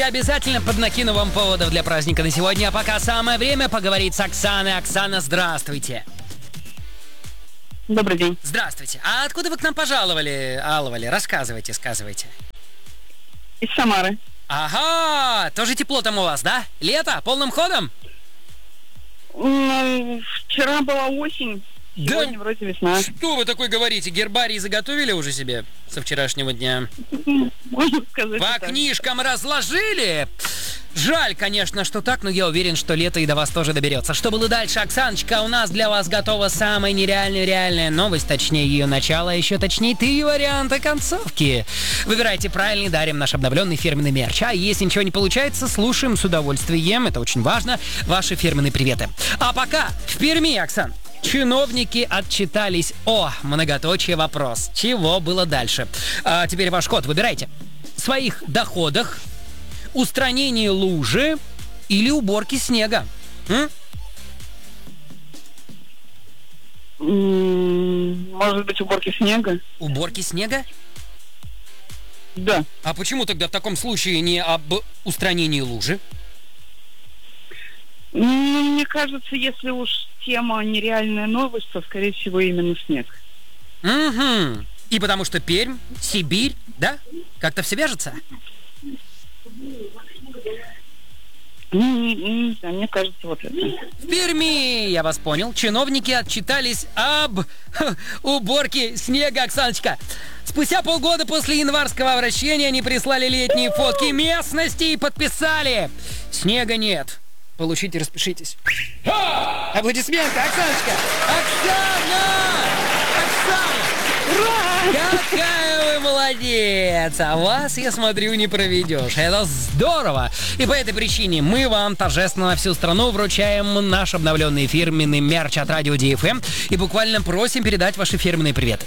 Я обязательно поднакину вам поводов для праздника на сегодня, а пока самое время поговорить с Оксаной. Оксана, здравствуйте. Добрый день. Здравствуйте. А откуда вы к нам пожаловали, Алвали? Рассказывайте, сказывайте. Из Самары. Ага, тоже тепло там у вас, да? Лето? Полным ходом? Вчера была осень, сегодня вроде весна. Что вы такое говорите? Гербарий заготовили уже себе со вчерашнего дня? Можно сказать. По книжкам разложили? Жаль, конечно, что так, но я уверен, что лето и до вас тоже доберется. Что было дальше, Оксаночка? У нас для вас готова самая нереальная реальная новость, точнее ее начало, а еще точнее 3 варианта концовки. Выбирайте правильный, дарим наш обновленный фирменный мерч. А если ничего не получается, слушаем с удовольствием, это очень важно, ваши фирменные приветы. А пока в Перми, Оксан, чиновники отчитались о многоточие вопрос. Чего было дальше? А теперь ваш ход, выбирайте. В своих доходах, устранение лужи или уборки снега? Может быть, уборки снега? Уборки снега? Да. А почему тогда в таком случае не об устранении лужи? Мне кажется, если уж тема нереальная новость, то, скорее всего, именно снег. Угу. И потому что Пермь, Сибирь, да? Как-то все вяжется? Да, мне кажется, вот это. В Перми, я вас понял, чиновники отчитались об уборке снега, Оксаночка. Спустя полгода после январского обращения они прислали летние фотки местности и подписали: снега нет. Получите, распишитесь. Аплодисменты, Оксаночка! Оксана! Оксана! Ура! Какая вы молодец! А вас, я смотрю, не проведешь. Это здорово! И по этой причине мы вам торжественно на всю страну вручаем наш обновленный фирменный мерч от Радио DFM и буквально просим передать ваши фирменные приветы.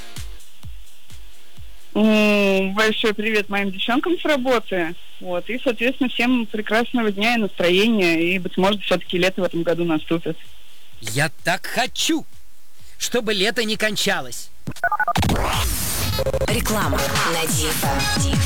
Большой привет моим девчонкам с работы. Вот. И, соответственно, всем прекрасного дня и настроения. И, быть может, все-таки лето в этом году наступит. Я так хочу, чтобы лето не кончалось. Реклама на DFM.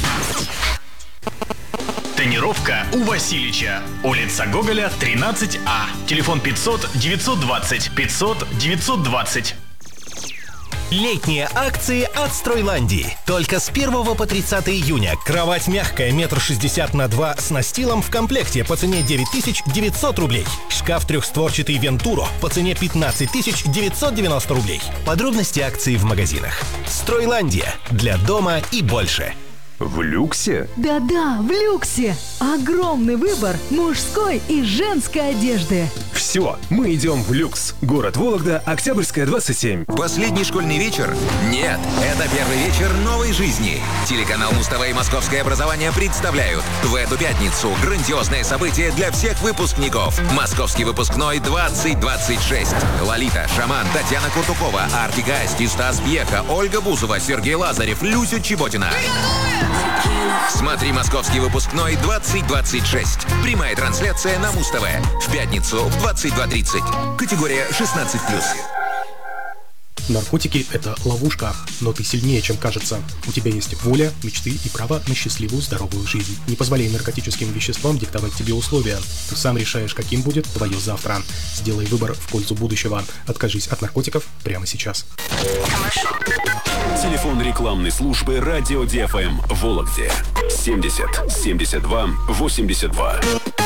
Тонировка у Васильича. Улица Гоголя, 13А. Телефон 500 920 500 920. Летние акции от Стройландии. Только с 1 по 30 июня. Кровать мягкая, 1,60 на 2 с настилом в комплекте по цене 9900 рублей. Шкаф трехстворчатый Вентуро по цене 15990 рублей. Подробности акции в магазинах. Стройландия. Для дома и больше. В люксе? Да-да, в люксе. Огромный выбор мужской и женской одежды. Все, мы идем в люкс. Город Вологда, Октябрьская, 27. Последний школьный вечер? Нет, это первый вечер новой жизни. Телеканал Муз-ТВ и Московское образование представляют в эту пятницу грандиозное событие для всех выпускников. Московский выпускной 2026. Лолита, Шаман, Татьяна Куртукова, Артик Асти, Стас Пьеха, Ольга Бузова, Сергей Лазарев, Люся Чеботина. Смотри «Московский выпускной 2026». Прямая трансляция на Муз-ТВ. В пятницу в 22:30. Категория 16+. Наркотики – это ловушка, но ты сильнее, чем кажется. У тебя есть воля, мечты и право на счастливую, здоровую жизнь. Не позволяй наркотическим веществам диктовать тебе условия. Ты сам решаешь, каким будет твое завтра. Сделай выбор в пользу будущего. Откажись от наркотиков прямо сейчас. Телефон рекламной службы Радио DFM в Вологде 70 72 82.